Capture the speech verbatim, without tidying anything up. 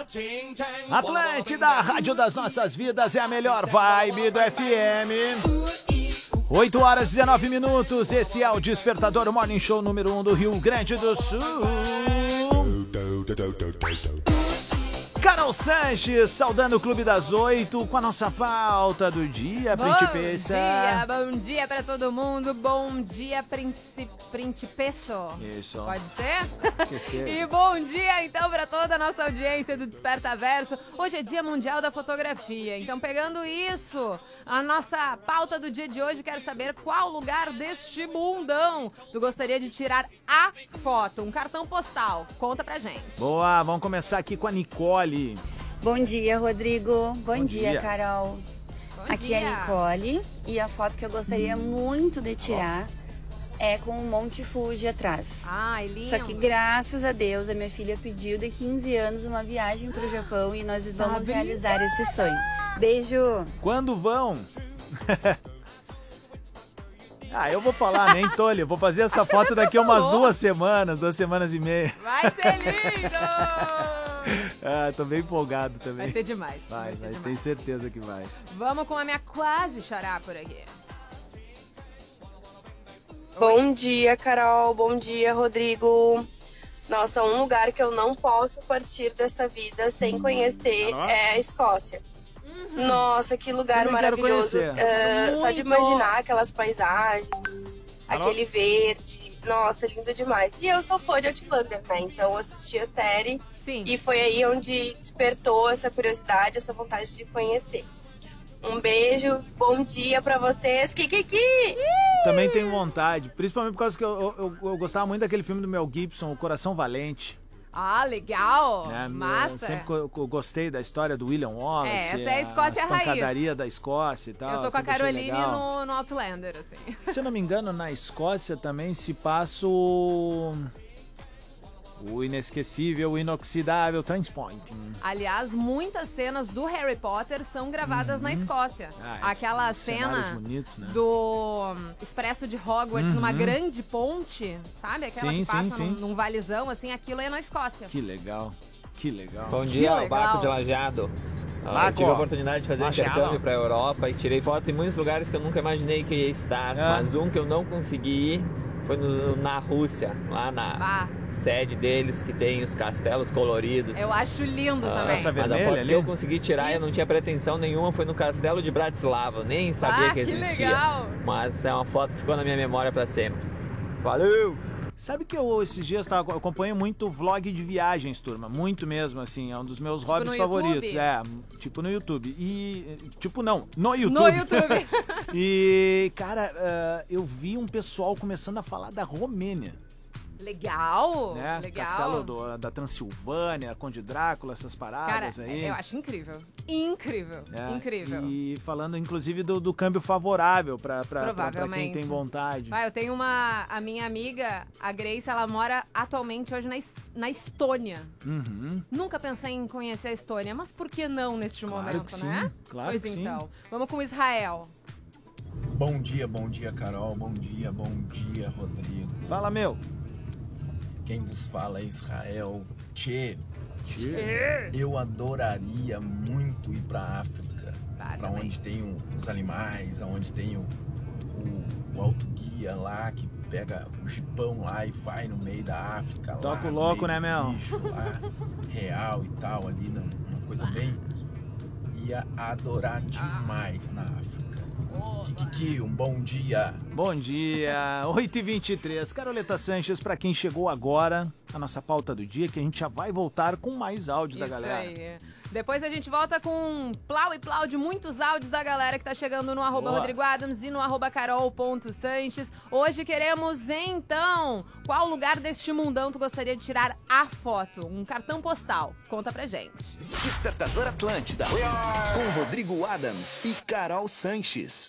Atlântida, a rádio das nossas vidas, é a melhor vibe do F M. oito horas e dezenove minutos, esse é o Despertador, o Morning Show número um do Rio Grande do Sul. Carol Sanches, saudando o Clube das Oito com a nossa pauta do dia, bom Principessa. Dia, bom dia pra todo mundo, bom dia, princi... Principesso. Isso. Pode ser? Que seja. E bom dia, então, pra toda a nossa audiência do Desperta Verso. Hoje é Dia Mundial da Fotografia, então, pegando isso, a nossa pauta do dia de hoje, quero saber qual lugar deste mundão tu gostaria de tirar a foto, um cartão postal. Conta pra gente. Boa, vamos começar aqui com a Nicole. Bom dia, Rodrigo. Bom, Bom dia, dia, Carol. Bom Aqui dia. é a Nicole e a foto que eu gostaria muito de tirar é com o Monte Fuji atrás. Ai, lindo. Só que graças a Deus a minha filha pediu de quinze anos uma viagem para o Japão e nós vamos Sabe? realizar esse sonho. Beijo! Quando vão? Ah, eu vou falar, nem tolho. Eu vou fazer essa foto daqui a umas duas semanas, duas semanas e meia. Vai ser lindo! Ah, tô bem empolgado também. Vai ser demais. Vai, ser vai, demais. tenho certeza que vai. Vamos com a minha quase xará por aqui. Bom dia, Carol. Bom dia, Rodrigo. Nossa, um lugar que eu não posso partir desta vida sem conhecer Alô? é a Escócia. Uhum. Nossa, que lugar Também quero maravilhoso. conhecer. É, só de Muito. imaginar aquelas paisagens, Alô? aquele verde. Nossa, lindo demais. E eu sou fã de Outlander, né? Então eu assisti a série Sim. e foi aí onde despertou essa curiosidade, essa vontade de conhecer. Um beijo, bom dia pra vocês. Kikiki! Também tenho vontade, principalmente por causa que eu, eu, eu gostava muito daquele filme do Mel Gibson, O Coração Valente. Ah, legal. Né? Eu Massa. sempre co- co- gostei da história do William Wallace. É, essa é a Escócia a raiz. pancadaria da Escócia e tal. Eu tô com a sempre achei Caroline legal. no, no Outlander, assim. Se eu não me engano, na Escócia também se passa o... o inesquecível, o inoxidável Transpointing. Aliás, muitas cenas do Harry Potter são gravadas na Escócia. Ah, é. Aquela Cenários cena bonitos, né? do hum, Expresso de Hogwarts Uhum. numa grande ponte, sabe? Aquela Sim, que passa sim, sim. Num, num valizão, assim, aquilo é na Escócia. Que legal, que legal. Bom dia, legal. o Baco de Lajeado. Ah, Baco. eu tive a oportunidade de fazer um Lajeado. intercâmbio para a Europa e tirei fotos em muitos lugares que eu nunca imaginei que ia estar. É. Mas um que eu não consegui ir foi no- na Rússia, lá na Bah, sede deles, que tem os castelos coloridos. eu acho lindo Ah, também. essa mas a vermelha foto ali? que eu consegui tirar, eu não Isso. tinha pretensão nenhuma, foi no castelo de Bratislava. Eu nem sabia Ah, que que existia. legal. Mas é uma foto que ficou na minha memória para sempre. Valeu! Sabe que eu esses dias tava, eu acompanho muito vlog de viagens, turma. Muito mesmo, assim. É um dos meus hobbies no favoritos. YouTube? É, tipo no YouTube. E. Tipo, não, no YouTube. No YouTube. E, cara, ah, eu vi um pessoal começando a falar da Romênia. Legal, Né? legal. Castelo do- da Transilvânia, Conde Drácula, essas Cara, paradas aí. eu acho incrível. Incrível, É, incrível. E falando, inclusive, do, do câmbio favorável pra, pra, pra, pra quem Provavelmente. tem vontade. Vai, eu tenho uma... A minha amiga, a Grace, ela mora atualmente hoje na, Es- na Estônia. Uhum. Nunca pensei em conhecer a Estônia, mas por que não neste Claro momento, que sim, né? claro pois que sim. então. Vamos com Israel. Bom dia, bom dia, Carol. Bom dia, bom dia, Rodrigo. Fala, meu. Quem vos fala é Israel. Tchê, Tchê. eu adoraria muito ir pra África. Tá, Pra também. onde tem o- os animais, onde tem o, o, o autoguia lá que pega o jipão lá e vai no meio da África. Toca lá, o no louco, meio né, dos meu? bichos lá, real e tal, ali, né, uma coisa bem... Ia adorar demais na África. Kikiki, um bom dia. Bom dia, oito e vinte e três. Caroleta Sanches, pra quem chegou agora, a nossa pauta do dia, que a gente já vai voltar com mais áudios da Isso galera. aí. Depois a gente volta com plau e plau de muitos áudios da galera que tá chegando no arroba Boa. Rodrigo Adams e no arroba carol.sanches. Hoje queremos, então, qual lugar deste mundão tu gostaria de tirar a foto? Um cartão postal. Conta pra gente. Despertador Atlântida. Com Rodrigo Adams e Carol Sanches.